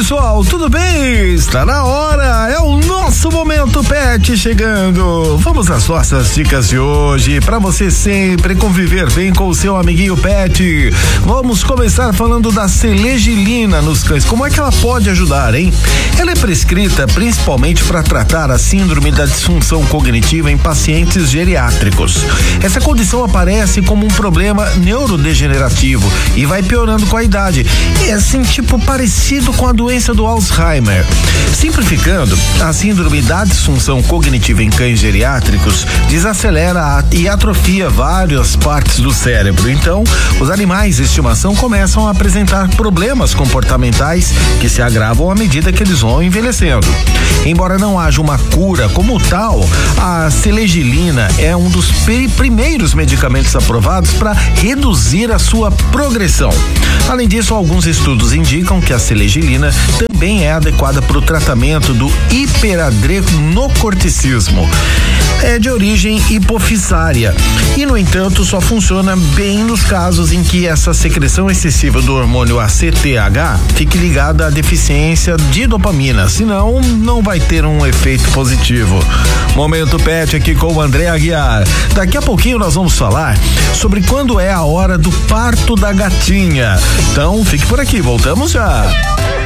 pessoal, tudo bem? Está na hora, é o nosso Momento Pet chegando. Vamos às nossas dicas de hoje, para você sempre conviver bem com o seu amiguinho pet. Vamos começar falando da selegilina nos cães. Como é que ela pode ajudar, hein? Ela é prescrita principalmente para tratar a síndrome da disfunção cognitiva em pacientes geriátricos. Essa condição aparece como um problema neurodegenerativo e vai piorando com a idade. É assim, tipo parecido com a doença do Alzheimer. Simplificando, a síndrome da disfunção cognitiva em cães geriátricos desacelera e atrofia várias partes do cérebro. Então, os animais de estimação começam a apresentar problemas comportamentais que se agravam à medida que eles vão envelhecendo. Embora não haja uma cura como tal, a selegilina é um dos primeiros medicamentos aprovados para reduzir a sua progressão. Além disso, alguns estudos indicam que a selegilina também é adequada para o tratamento do hiperadrenocorticismo. É de origem hipofisária e, no entanto, só funciona bem nos casos em que essa secreção excessiva do hormônio ACTH fique ligada à deficiência de dopamina, senão não vai ter um efeito positivo. Momento Pet aqui com o André Aguiar. Daqui a pouquinho nós vamos falar sobre quando é a hora do parto da gatinha. Então fique por aqui, voltamos já.